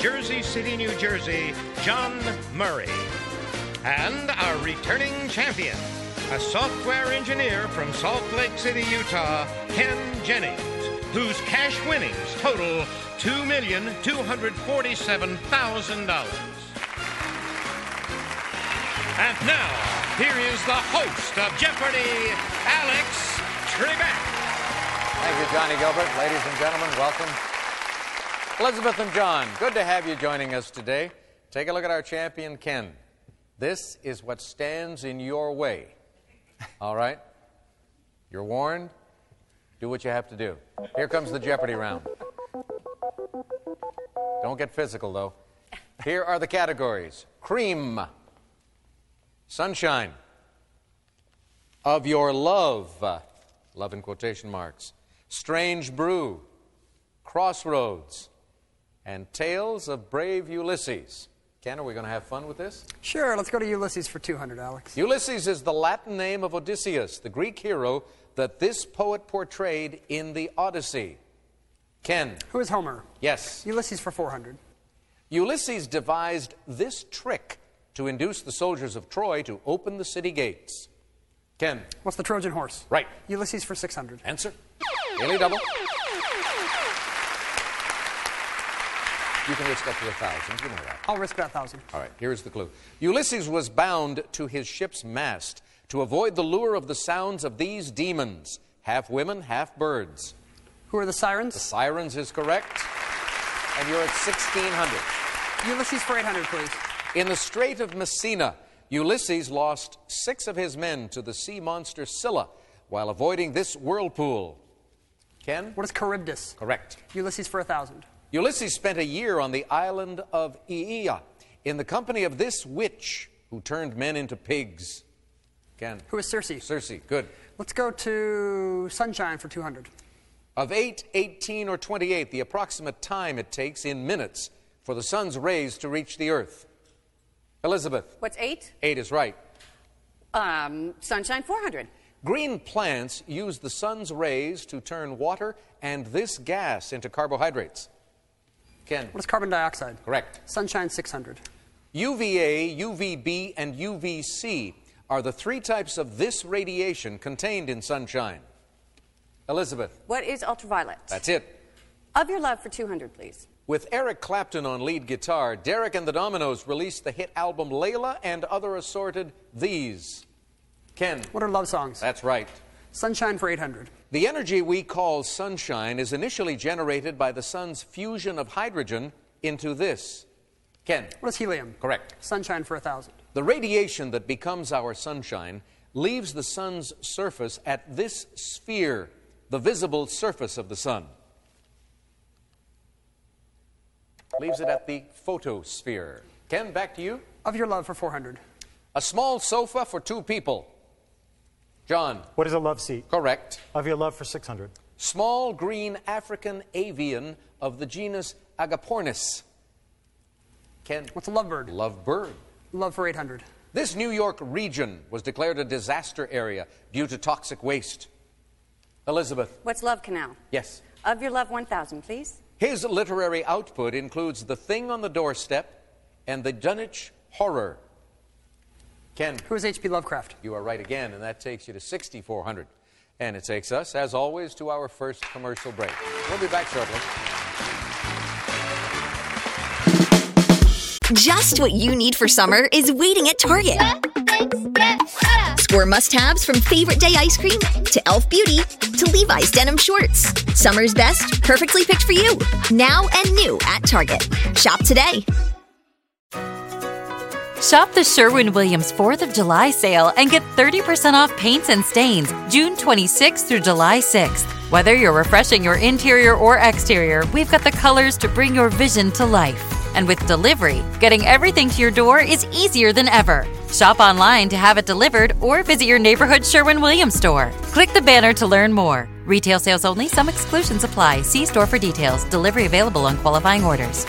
Jersey City, New Jersey, John Murray. And our returning champion, a software engineer from Salt Lake City, Utah, Ken Jennings, whose cash winnings total $2,247,000. And now, here is the host of Jeopardy, Alex Trebek. Thank you, Johnny Gilbert. Ladies and gentlemen, welcome. Elizabeth and John, good to have you joining us today. Take a look at our champion, Ken. This is what stands in your way. All right? You're warned. Do what you have to do. Here comes the Jeopardy round. Don't get physical, though. Here are the categories. Cream. Sunshine. Of your love. Love in quotation marks. Strange brew. Crossroads. And Tales of Brave Ulysses. Ken, are we going to have fun with this? Sure, let's go to Ulysses for 200, Alex. Ulysses is the Latin name of Odysseus, the Greek hero that this poet portrayed in the Odyssey. Ken. Who is Homer? Yes. Ulysses for 400. Ulysses devised this trick to induce the soldiers of Troy to open the city gates. Ken. What's the Trojan horse? Right. Ulysses for 600. Answer. Daily double. You can risk up to 1,000. You know that. I'll risk that 1,000. All right, here's the clue. Ulysses was bound to his ship's mast to avoid the lure of the sounds of these demons, half women, half birds. Who are the Sirens? The Sirens is correct. And you're at 1,600. Ulysses for 800, please. In the Strait of Messina, Ulysses lost 6 of his men to the sea monster Scylla while avoiding this whirlpool. Ken? What is Charybdis? Correct. Ulysses for 1,000. Ulysses spent a year on the island of Aeaea in the company of this witch who turned men into pigs. Ken? Who is Circe? Circe, good. Let's go to Sunshine for 200. Of 8, 18, or 28, the approximate time it takes in minutes for the sun's rays to reach the earth. Elizabeth? What's 8? 8 is right. Sunshine 400. Green plants use the sun's rays to turn water and this gas into carbohydrates. Ken? What is carbon dioxide? Correct. Sunshine 600. UVA, UVB, and UVC are the 3 types of this radiation contained in sunshine. Elizabeth? What is ultraviolet? That's it. Of your love for 200, please. With Eric Clapton on lead guitar, Derek and the Dominoes released the hit album Layla and other assorted these. Ken? What are love songs? That's right. Sunshine for 800. The energy we call sunshine is initially generated by the sun's fusion of hydrogen into this. Ken? What is helium? Correct. Sunshine for 1,000. The radiation that becomes our sunshine leaves the sun's surface at this sphere, the visible surface of the sun. Leaves it at the photosphere. Ken, back to you. Of your love for 400. A small sofa for 2 people. John? What is a love seat? Correct. Of your love for 600. Small green African avian of the genus Agapornis. Ken? What's a lovebird? Lovebird. Love for 800. This New York region was declared a disaster area due to toxic waste. Elizabeth? What's Love Canal? Yes. Of your love 1,000, please. His literary output includes The Thing on the Doorstep and The Dunwich Horror. Ken? Who is H.P. Lovecraft? You are right again, and that takes you to 6,400. And it takes us, as always, to our first commercial break. We'll be back shortly. Just what you need for summer is waiting at Target. Score must-haves from Favorite Day ice cream to e.l.f. Beauty to Levi's denim shorts. Summer's best, perfectly picked for you. Now and new at Target. Shop today. Shop the Sherwin-Williams 4th of July sale and get 30% off paints and stains June 26th through July 6th. Whether you're refreshing your interior or exterior, we've got the colors to bring your vision to life. And with delivery, getting everything to your door is easier than ever. Shop online to have it delivered or visit your neighborhood Sherwin-Williams store. Click the banner to learn more. Retail sales only. Some exclusions apply. See store for details. Delivery available on qualifying orders.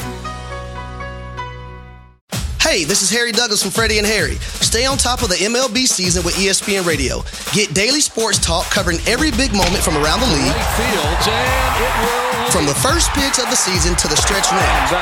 Hey, this is Harry Douglas from Freddie and Harry. Stay on top of the MLB season with ESPN Radio. Get daily sports talk covering every big moment from around the league. From the first pitch of the season to the stretch run.